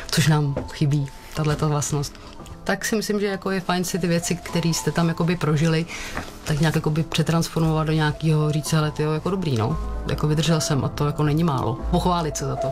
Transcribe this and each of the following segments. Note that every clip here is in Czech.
což nám chybí, tato vlastnost. Tak si myslím, že jako je fajn si ty věci, které jste tam jakoby prožili, tak nějak jakoby přetransformovat do nějakého, říct, hele, tyjo, jako dobrý, no. Jako vydržel jsem a to jako není málo. Pochválit se za to.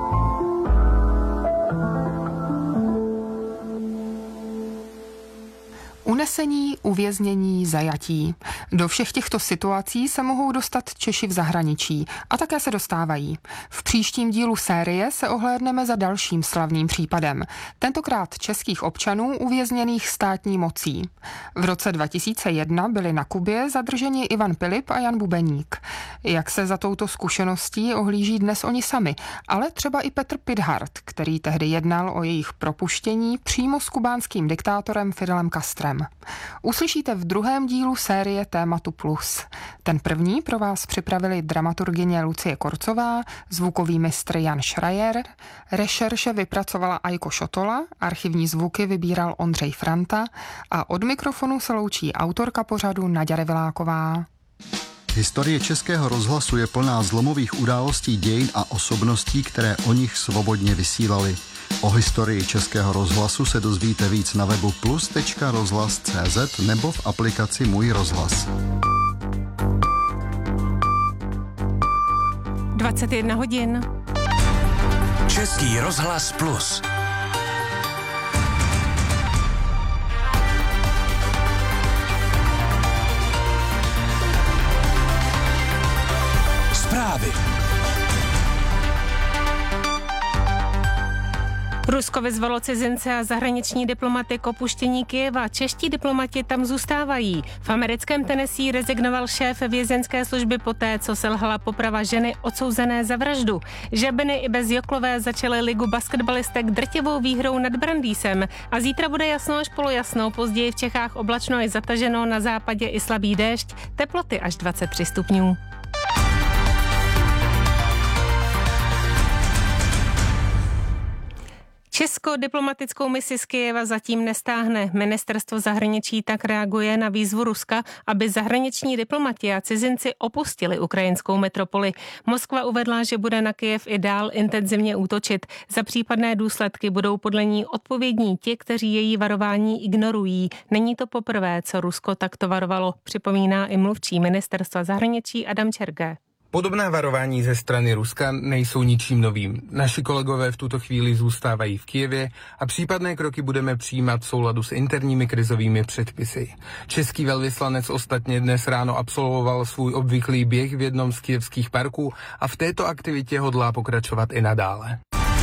Unesení, uvěznění, zajatí. Do všech těchto situací se mohou dostat Češi v zahraničí a také se dostávají. V příštím dílu série se ohlédneme za dalším slavným případem, tentokrát českých občanů uvězněných státní mocí. V roce 2001 byli na Kubě zadrženi Ivan Pilip a Jan Bubeník. Jak se za touto zkušeností ohlíží dnes oni sami, ale třeba i Petr Pithart, který tehdy jednal o jejich propuštění přímo s kubánským diktátorem Fidelem Castrem. Uslyšíte v druhém dílu série Tématu Plus. Ten první pro vás připravili dramaturgyně Lucie Korcová, zvukový mistr Jan Schreier, rešerše vypracovala Ajko Šotola, archivní zvuky vybíral Ondřej Franta a od mikrofonu se loučí autorka pořadu Naďa Reviláková. Historie Českého rozhlasu je plná zlomových událostí dějin a osobností, které o nich svobodně vysílali. O historii Českého rozhlasu se dozvíte víc na webu plus.rozhlas.cz nebo v aplikaci Můj rozhlas. 21 hodin. Český rozhlas Plus. Zprávy. Rusko vyzvalo cizince a zahraniční diplomaty k opuštění Kyjeva. Čeští diplomati tam zůstávají. V americkém Tennessee rezignoval šéf vězeňské služby poté, co selhala poprava ženy odsouzené za vraždu. Žabiny i bez Joklové začaly ligu basketbalistek drtivou výhrou nad Brandýsem. A zítra bude jasno až polojasno, později v Čechách oblačno i zataženo, na západě i slabý déšť, teploty až 23 stupňů. Česko diplomatickou misi z Kyjeva zatím nestáhne. Ministerstvo zahraničí tak reaguje na výzvu Ruska, aby zahraniční diplomati a cizinci opustili ukrajinskou metropoli. Moskva uvedla, že bude na Kyjev i dál intenzivně útočit. Za případné důsledky budou podle ní odpovědní ti, kteří její varování ignorují. Není to poprvé, co Rusko takto varovalo, připomíná i mluvčí ministerstva zahraničí Adam Čerge. Podobná varování ze strany Ruska nejsou ničím novým. Naši kolegové v tuto chvíli zůstávají v Kyjevě a případné kroky budeme přijímat v souladu s interními krizovými předpisy. Český velvyslanec ostatně dnes ráno absolvoval svůj obvyklý běh v jednom z kyjevských parků a v této aktivitě hodlá pokračovat i nadále.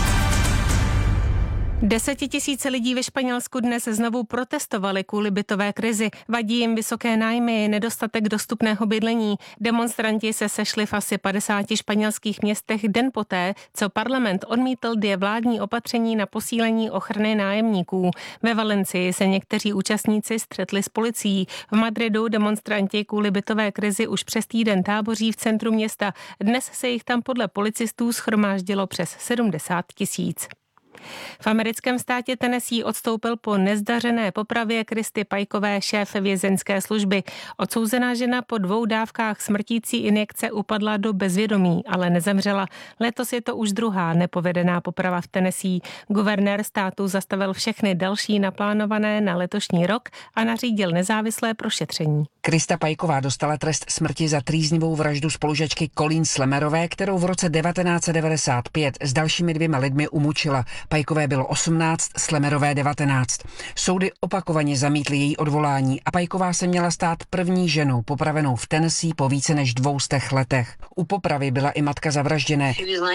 10 000 lidí ve Španělsku dnes znovu protestovali kvůli bytové krizi. Vadí jim vysoké nájmy, nedostatek dostupného bydlení. Demonstranti se sešli v asi 50 španělských městech den poté, co parlament odmítl 2 vládní opatření na posílení ochrany nájemníků. Ve Valencii se někteří účastníci střetli s policií. V Madridu demonstranti kvůli bytové krizi už přes týden táboří v centru města. Dnes se jich tam podle policistů shromáždilo přes 70 000. V americkém státě Tennessee odstoupil po nezdařené popravě Kristy Pajkové, šéf vězeňské služby. Odsouzená žena po 2 dávkách smrtící injekce upadla do bezvědomí, ale nezemřela. Letos je to už druhá nepovedená poprava v Tennessee. Guvernér státu zastavil všechny další naplánované na letošní rok a nařídil nezávislé prošetření. Krista Pajková dostala trest smrti za trýznivou vraždu spolužačky Colleen Slemerové, kterou v roce 1995 s dalšími 2 lidmi umučila. Pajkové bylo 18, Slemerové 19. Soudy opakovaně zamítly její odvolání a Pajková se měla stát první ženou popravenou v Tennessee po více než 200 letech. U popravy byla i matka zavražděné.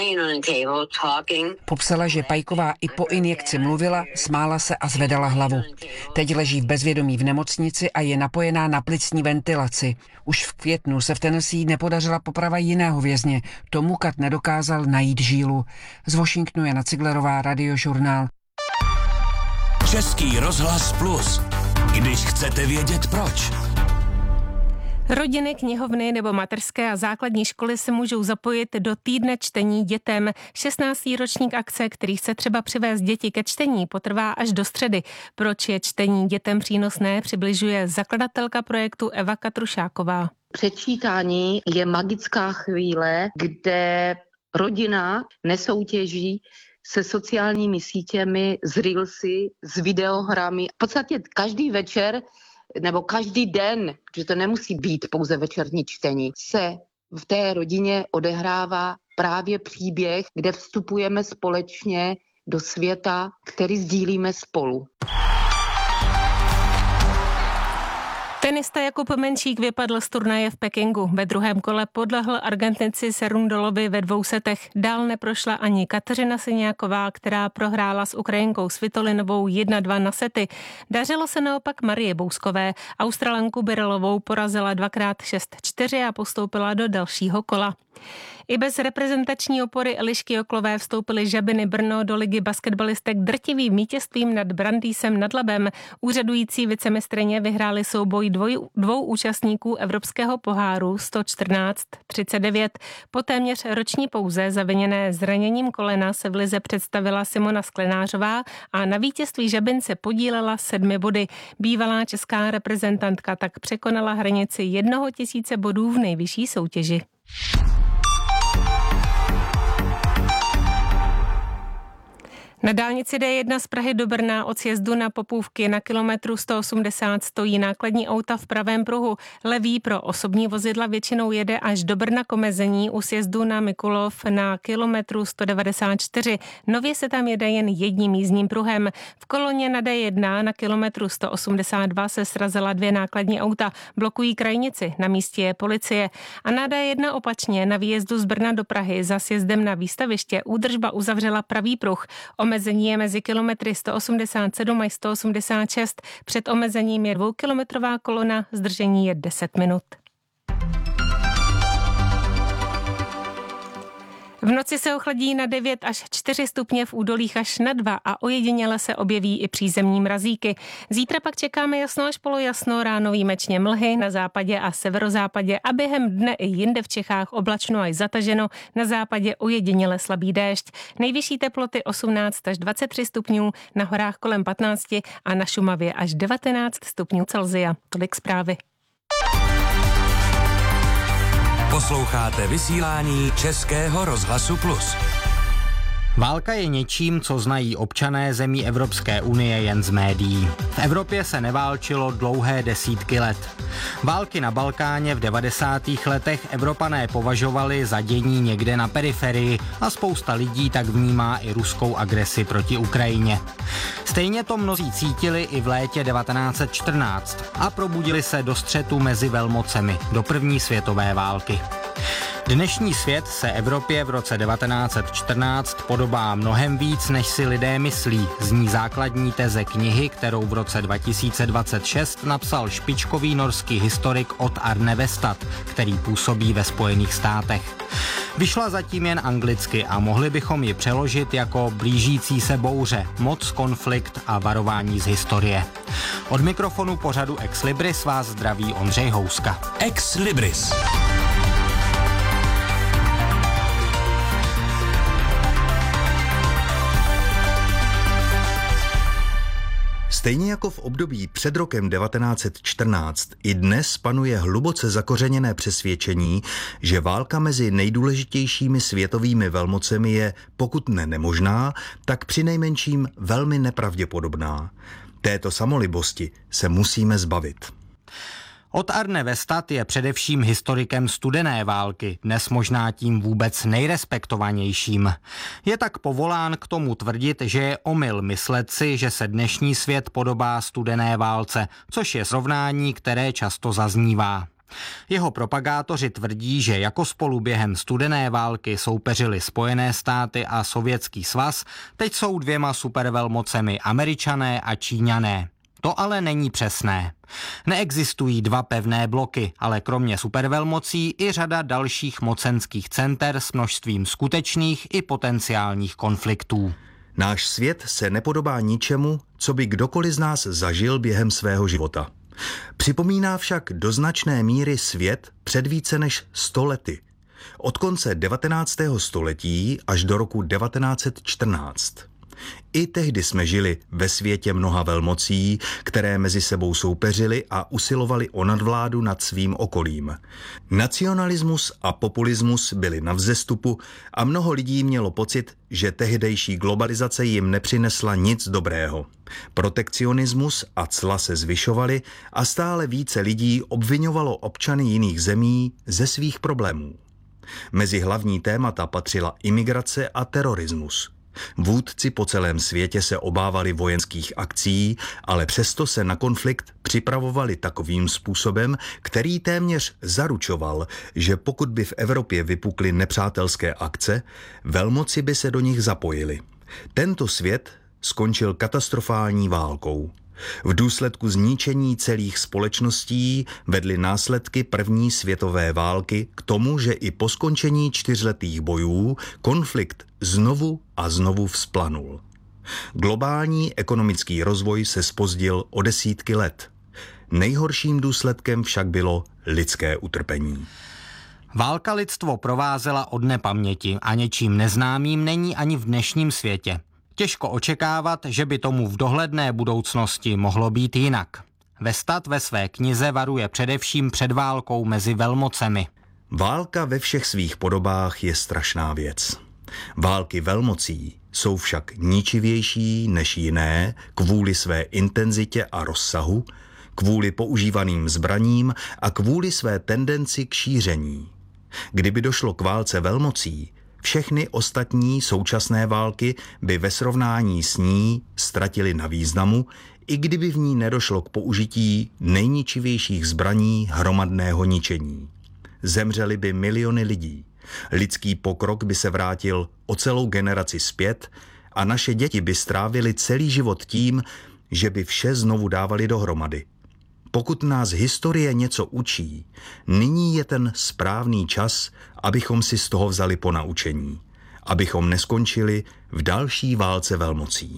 Popsala, že Pajková i po injekci mluvila, smála se a zvedala hlavu. Teď leží v bezvědomí v nemocnici a je napojená na plicní ventilaci. Už v květnu se v Tennessee nepodařila poprava jiného vězně. Tomu Kat nedokázal najít žílu. Z Washingtonu Jana Ciglerová, Radiožurnál. Český rozhlas Plus. Když chcete vědět proč. Rodiny, knihovny nebo mateřské a základní školy se můžou zapojit do týdne čtení dětem. 16. ročník akce, který chce třeba přivést děti ke čtení, potrvá až do středy. Proč je čtení dětem přínosné, přibližuje zakladatelka projektu Eva Katrušáková. Předčítání je magická chvíle, kde rodina nesoutěží, se sociálními sítěmi, s reelsy, s videohrami. V podstatě každý večer nebo každý den, že to nemusí být pouze večerní čtení, se v té rodině odehrává právě příběh, kde vstupujeme společně do světa, který sdílíme spolu. Tenista Jakub Menšík vypadl z turnaje v Pekingu. Ve druhém kole podlehl Argentinci Cerundolovi ve 2 setech. Dál neprošla ani Kateřina Syňáková, která prohrála s Ukrajinkou Svitolinovou 1-2 na sety. Dařilo se naopak Marii Bouskové. Australanku Birilovou porazila 2x6-4 a postoupila do dalšího kola. I bez reprezentační opory Elišky Oklové vstoupily Žabiny Brno do ligy basketbalistek drtivým vítězstvím nad Brandýsem nad Labem. Úřadující vicemistryně vyhráli souboj dvou účastníků Evropského poháru 114-39. Po téměř roční pauze zaviněné zraněním kolena se v lize představila Simona Sklenářová a na vítězství Žabin se podílela 7 body. Bývalá česká reprezentantka tak překonala hranici 1000 bodů v nejvyšší soutěži. Na dálnici D1 z Prahy do Brna od sjezdu na Popůvky na kilometru 180 stojí nákladní auta v pravém pruhu. Levý pro osobní vozidla většinou jede až do Brna k omezení u sjezdu na Mikulov na kilometru 194. Nově se tam jede jen jedním jízdním pruhem. V koloně na D1 na kilometru 182 se srazila 2 nákladní auta. Blokují krajnici, na místě je policie. A na D1 opačně na výjezdu z Brna do Prahy za sjezdem na výstaviště údržba uzavřela pravý pruh. Omezení je mezi kilometry 187 a 186. Před omezením je 2kilometrová kolona, zdržení je 10 minut. V noci se ochladí na 9 až 4 stupně, v údolích až na 2 a ojediněle se objeví i přízemní mrazíky. Zítra pak čekáme jasno až polojasno, ráno výjimečně mlhy na západě a severozápadě a během dne i jinde v Čechách oblačno až zataženo, na západě ojediněle slabý déšť. Nejvyšší teploty 18 až 23 stupňů, na horách kolem 15 a na Šumavě až 19 stupňů Celsia. Tolik zprávy. Posloucháte vysílání Českého rozhlasu Plus. Válka je něčím, co znají občané zemí Evropské unie jen z médií. V Evropě se neválčilo dlouhé desítky let. Války na Balkáně v 90. letech Evropané považovali za dění někde na periferii a spousta lidí tak vnímá i ruskou agresi proti Ukrajině. Stejně to mnozí cítili i v létě 1914 a probudili se do střetu mezi velmocemi do první světové války. Dnešní svět se Evropě v roce 1914 podobá mnohem víc, než si lidé myslí, zní základní teze knihy, kterou v roce 2026 napsal špičkový norský historik Odd Arne Westad, který působí ve Spojených státech. Vyšla zatím jen anglicky a mohli bychom ji přeložit jako blížící se bouře, moc, konflikt a varování z historie. Od mikrofonu pořadu Ex Libris vás zdraví Ondřej Houska. Ex Libris. Stejně jako v období před rokem 1914, i dnes panuje hluboce zakořeněné přesvědčení, že válka mezi nejdůležitějšími světovými velmocemi je, pokud ne nemožná, tak přinejmenším velmi nepravděpodobná. Této samolibosti se musíme zbavit. Odd Arne Westad je především historikem studené války, dnes možná tím vůbec nejrespektovanějším. Je tak povolán k tomu tvrdit, že je omyl myslet si, že se dnešní svět podobá studené válce, což je srovnání, které často zaznívá. Jeho propagátoři tvrdí, že jako spolu během studené války soupeřili Spojené státy a Sovětský svaz, teď jsou dvěma supervelmocemi Američané a Číňané. To ale není přesné. Neexistují dva pevné bloky, ale kromě supervelmocí i řada dalších mocenských center s množstvím skutečných i potenciálních konfliktů. Náš svět se nepodobá ničemu, co by kdokoliv z nás zažil během svého života. Připomíná však do značné míry svět před více než 100 lety. Od konce 19. století až do roku 1914. I tehdy jsme žili ve světě mnoha velmocí, které mezi sebou soupeřily a usilovali o nadvládu nad svým okolím. Nacionalismus a populismus byly na vzestupu a mnoho lidí mělo pocit, že tehdejší globalizace jim nepřinesla nic dobrého. Protekcionismus a cla se zvyšovaly a stále více lidí obviňovalo občany jiných zemí ze svých problémů. Mezi hlavní témata patřila imigrace a terorismus. Vůdci po celém světě se obávali vojenských akcí, ale přesto se na konflikt připravovali takovým způsobem, který téměř zaručoval, že pokud by v Evropě vypukly nepřátelské akce, velmoci by se do nich zapojili. Tento svět skončil katastrofální válkou. V důsledku zničení celých společností vedly následky první světové války k tomu, že i po skončení 4letých bojů konflikt znovu a znovu vzplanul. Globální ekonomický rozvoj se zpozdil o desítky let. Nejhorším důsledkem však bylo lidské utrpení. Válka lidstvo provázela od nepaměti a něčím neznámým není ani v dnešním světě. Těžko očekávat, že by tomu v dohledné budoucnosti mohlo být jinak. Vestat ve své knize varuje především před válkou mezi velmocemi. Válka ve všech svých podobách je strašná věc. Války velmocí jsou však ničivější než jiné kvůli své intenzitě a rozsahu, kvůli používaným zbraním a kvůli své tendenci k šíření. Kdyby došlo k válce velmocí, všechny ostatní současné války by ve srovnání s ní ztratily na významu, i kdyby v ní nedošlo k použití nejničivějších zbraní hromadného ničení. Zemřely by miliony lidí. Lidský pokrok by se vrátil o celou generaci zpět a naše děti by strávily celý život tím, že by vše znovu dávali dohromady. Pokud nás historie něco učí, nyní je ten správný čas, abychom si z toho vzali ponaučení. Abychom neskončili v další válce velmocí.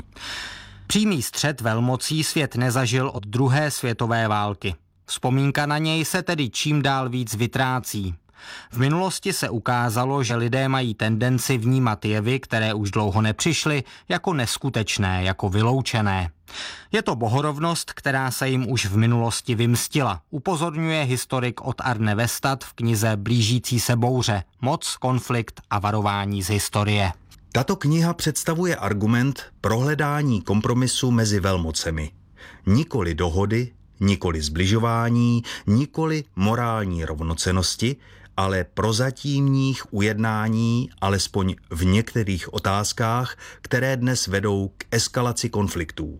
Přímý střet velmocí svět nezažil od druhé světové války. Vzpomínka na něj se tedy čím dál víc vytrácí. V minulosti se ukázalo, že lidé mají tendenci vnímat jevy, které už dlouho nepřišly, jako neskutečné, jako vyloučené. Je to bohorovnost, která se jim už v minulosti vymstila, upozorňuje historik od Arne Westat v knize Blížící se bouře, moc, konflikt a varování z historie. Tato kniha představuje argument pro hledání kompromisu mezi velmocemi. Nikoli dohody, nikoli zbližování, nikoli morální rovnocennosti, ale prozatímních ujednání, alespoň v některých otázkách, které dnes vedou k eskalaci konfliktů.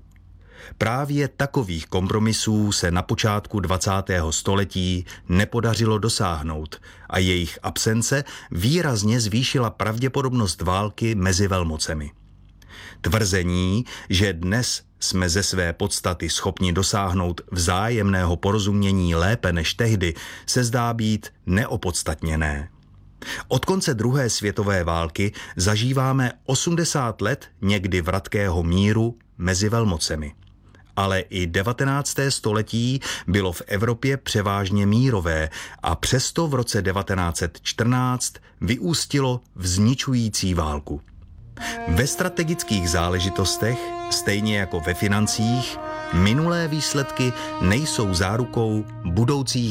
Právě takových kompromisů se na počátku 20. století nepodařilo dosáhnout a jejich absence výrazně zvýšila pravděpodobnost války mezi velmocemi. Tvrzení, že dnes jsme ze své podstaty schopni dosáhnout vzájemného porozumění lépe než tehdy, se zdá být neopodstatněné. Od konce druhé světové války zažíváme 80 let někdy vratkého míru mezi velmocemi. Ale i 19. století bylo v Evropě převážně mírové a přesto v roce 1914 vyústilo v zničující válku. Ve strategických záležitostech, stejně jako ve financích, minulé výsledky nejsou zárukou budoucích